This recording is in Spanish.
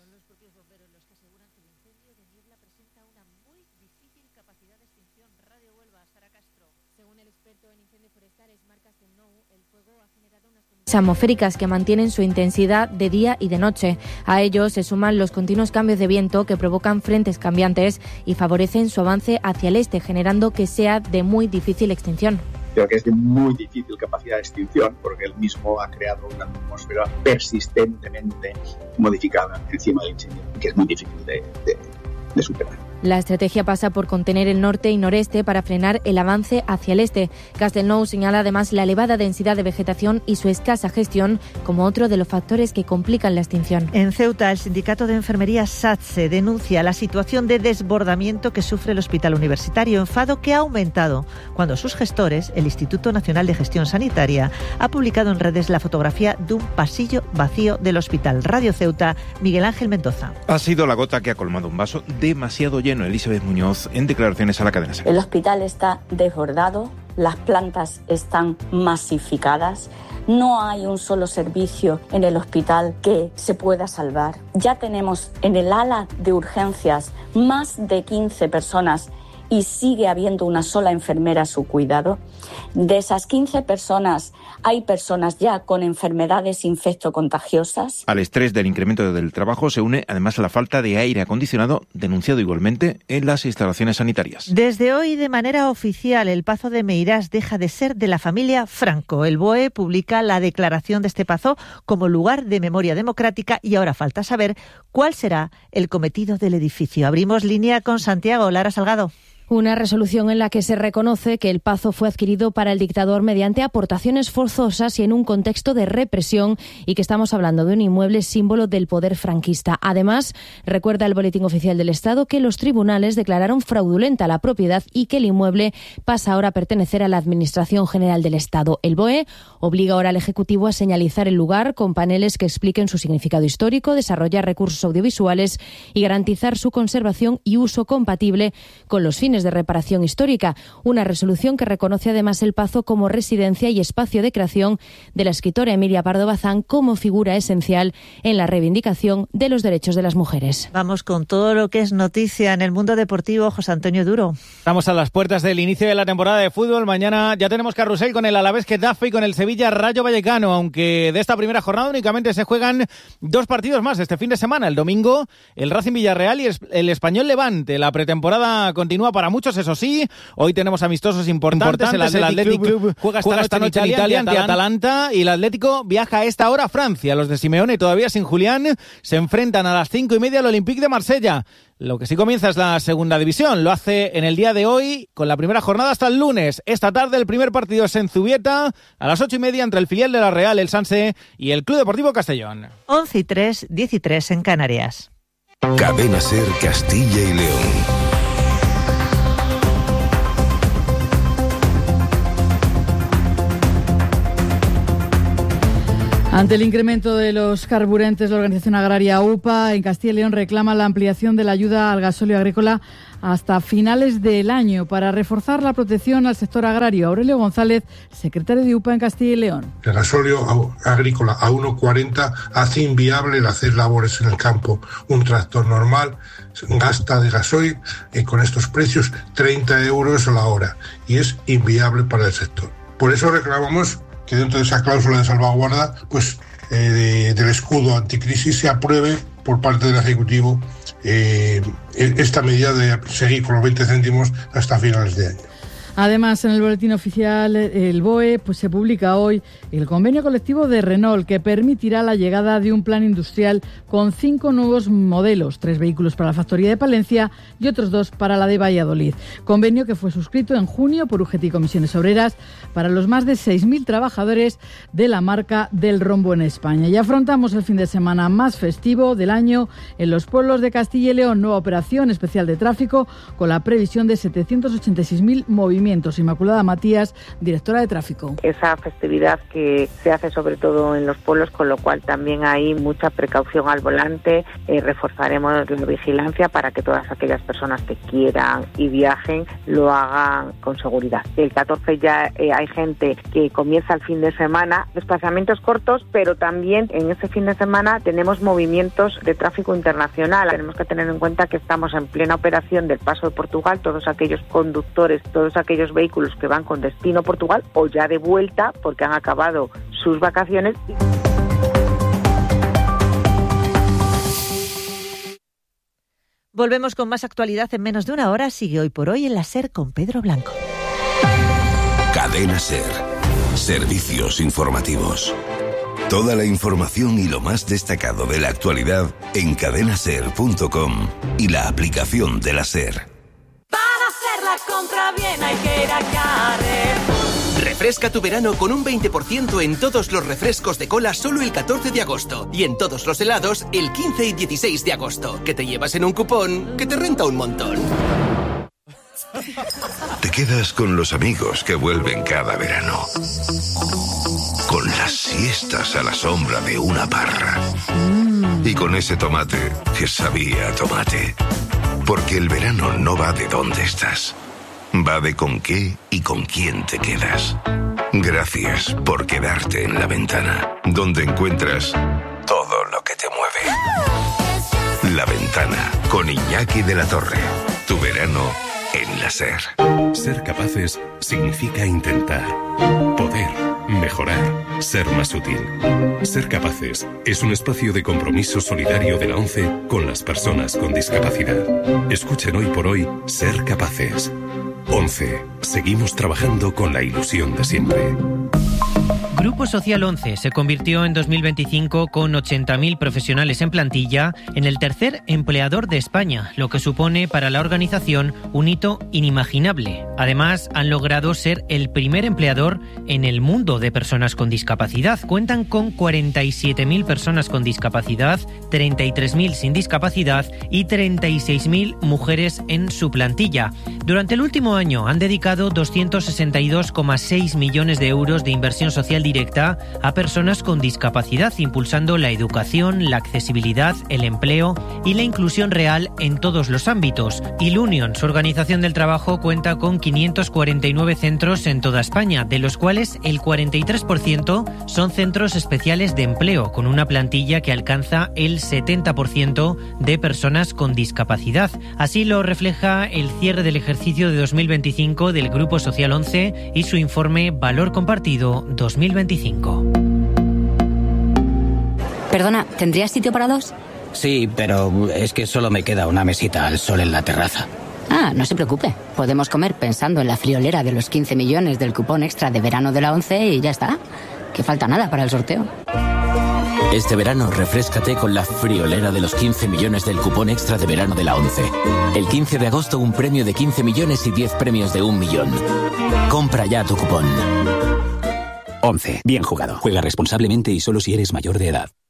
Son los propios bomberos los que aseguran que el incendio de Niebla presenta una muy difícil capacidad de extinción. Radio Huelva, Sara Castro. Según el experto en incendios forestales Marc Castelnou, el fuego ha generado unas condiciones atmosféricas que mantienen su intensidad de día y de noche. A ello se suman los continuos cambios de viento que provocan frentes cambiantes y favorecen su avance hacia el este, generando que sea de muy difícil extinción. Creo que es de muy difícil capacidad de extinción porque él mismo ha creado una atmósfera persistentemente modificada encima del incendio, que es muy difícil de superar. La estrategia pasa por contener el norte y noreste para frenar el avance hacia el este. Castelnou señala además la elevada densidad de vegetación y su escasa gestión como otro de los factores que complican la extinción. En Ceuta, el sindicato de enfermería SATSE denuncia la situación de desbordamiento que sufre el hospital universitario, enfado que ha aumentado cuando sus gestores, el Instituto Nacional de Gestión Sanitaria, ha publicado en redes la fotografía de un pasillo vacío del hospital. Radio Ceuta, Miguel Ángel Mendoza. Ha sido la gota que ha colmado un vaso demasiado lleno. Elizabeth Muñoz, en declaraciones a la cadena SER. El hospital está desbordado, las plantas están masificadas, no hay un solo servicio en el hospital que se pueda salvar. Ya tenemos en el ala de urgencias más de 15 personas y sigue habiendo una sola enfermera a su cuidado. De esas 15 personas, hay personas ya con enfermedades infectocontagiosas. Al estrés del incremento del trabajo se une además la falta de aire acondicionado, denunciado igualmente en las instalaciones sanitarias. Desde hoy, de manera oficial, el Pazo de Meirás deja de ser de la familia Franco. El BOE publica la declaración de este pazo como lugar de memoria democrática y ahora falta saber cuál será el cometido del edificio. Abrimos línea con Santiago. Lara Salgado. Una resolución en la que se reconoce que el Pazo fue adquirido para el dictador mediante aportaciones forzosas y en un contexto de represión y que estamos hablando de un inmueble símbolo del poder franquista. Además, recuerda el Boletín Oficial del Estado que los tribunales declararon fraudulenta la propiedad y que el inmueble pasa ahora a pertenecer a la Administración General del Estado. El BOE obliga ahora al Ejecutivo a señalizar el lugar con paneles que expliquen su significado histórico, desarrollar recursos audiovisuales y garantizar su conservación y uso compatible con los fines de reparación histórica, una resolución que reconoce además el Pazo como residencia y espacio de creación de la escritora Emilia Pardo Bazán como figura esencial en la reivindicación de los derechos de las mujeres. Vamos con todo lo que es noticia en el mundo deportivo. José Antonio Duro. Estamos a las puertas del inicio de la temporada de fútbol. Mañana ya tenemos carrusel con el Alavés Getafe y con el Sevilla Rayo Vallecano, aunque de esta primera jornada únicamente se juegan 2 partidos más este fin de semana. El domingo el Racing Villarreal y el Español Levante. La pretemporada continúa para muchos, eso sí. Hoy tenemos amistosos importantes. El Athletic Club juega esta noche en Italia ante Atalanta y el Atlético viaja a esta hora a Francia. Los de Simeone, todavía sin Julián, se enfrentan a las 5:30 al Olympique de Marsella. Lo que sí comienza es la segunda división. Lo hace en el día de hoy con la primera jornada hasta el lunes. Esta tarde el primer partido es en Zubieta a las 8:30 entre el filial de la Real, el Sanse, y el Club Deportivo Castellón. 11:03, 13 en Canarias. Cadena SER Castilla y León. Ante el incremento de los carburantes, la organización agraria UPA en Castilla y León reclama la ampliación de la ayuda al gasóleo agrícola hasta finales del año para reforzar la protección al sector agrario. Aurelio González, secretario de UPA en Castilla y León. El gasóleo agrícola a 1,40 hace inviable el hacer labores en el campo. Un tractor normal gasta de gasoil con estos precios 30 euros a la hora y es inviable para el sector. Por eso reclamamos que dentro de esa cláusula de salvaguarda, pues del escudo anticrisis se apruebe por parte del Ejecutivo esta medida de seguir con los 20 céntimos hasta finales de año. Además, en el boletín oficial, el BOE, se publica hoy el convenio colectivo de Renault que permitirá la llegada de un plan industrial con 5 nuevos modelos, 3 vehículos para la factoría de Palencia y otros 2 para la de Valladolid. Convenio que fue suscrito en junio por UGT y Comisiones Obreras para los más de 6.000 trabajadores de la marca del rombo en España. Y afrontamos el fin de semana más festivo del año en los pueblos de Castilla y León. Nueva operación especial de tráfico con la previsión de 786.000 movimientos procedimientos. Inmaculada Matías, directora de tráfico. Esa festividad que se hace sobre todo en los pueblos, con lo cual también hay mucha precaución al volante. Reforzaremos la vigilancia para que todas aquellas personas que quieran y viajen lo hagan con seguridad. El 14 ya hay gente que comienza el fin de semana, desplazamientos cortos, pero también en ese fin de semana tenemos movimientos de tráfico internacional. Tenemos que tener en cuenta que estamos en plena operación del Paso de Portugal. Todos aquellos conductores, todos aquellos vehículos que van con destino Portugal o ya de vuelta porque han acabado sus vacaciones. Volvemos con más actualidad en menos de una hora. Sigue Hoy por Hoy en la SER con Pedro Blanco. Cadena SER. Servicios informativos. Toda la información y lo más destacado de la actualidad en cadenaser.com y la aplicación de la SER. Para hacer la compra bien hay que ir a Carrefour. Refresca tu verano con un 20% en todos los refrescos de cola solo el 14 de agosto y en todos los helados el 15 y 16 de agosto, que te llevas en un cupón que te renta un montón. Te quedas con los amigos que vuelven cada verano. Con las siestas a la sombra de una parra. Y con ese tomate que sabía a tomate. Porque el verano no va de dónde estás. Va de con qué y con quién te quedas. Gracias por quedarte en La Ventana, donde encuentras todo lo que te mueve. La Ventana, con Iñaki de la Torre. Tu verano en la SER. Ser capaces significa intentar, poder, mejorar, ser más útil. Ser capaces es un espacio de compromiso solidario de la ONCE con las personas con discapacidad. Escuchen Hoy por Hoy Ser Capaces. ONCE. Seguimos trabajando con la ilusión de siempre. Grupo Social 11 se convirtió en 2025 con 80.000 profesionales en plantilla en el tercer empleador de España, lo que supone para la organización un hito inimaginable. Además, han logrado ser el primer empleador en el mundo de personas con discapacidad. Cuentan con 47.000 personas con discapacidad, 33.000 sin discapacidad y 36.000 mujeres en su plantilla. Durante el último año han dedicado 262,6 millones de euros de inversión social directa a personas con discapacidad, impulsando la educación, la accesibilidad, el empleo y la inclusión real en todos los ámbitos. Ilunion, su organización del trabajo, cuenta con 549 centros en toda España, de los cuales el 43% son centros especiales de empleo, con una plantilla que alcanza el 70% de personas con discapacidad. Así lo refleja el cierre del ejercicio de 2025 del Grupo Social 11 y su informe Valor Compartido 2025. Perdona, ¿tendrías sitio para dos? Sí, pero es que solo me queda una mesita al sol en la terraza. Ah, no se preocupe. Podemos comer pensando en la friolera de los 15 millones del cupón extra de verano de la ONCE y ya está. Que falta nada para el sorteo. Este verano refréscate con la friolera de los 15 millones del cupón extra de verano de la ONCE. El 15 de agosto un premio de 15 millones y 10 premios de 1 millón. Compra ya tu cupón. 11. Bien jugado. Juega responsablemente y solo si eres mayor de edad.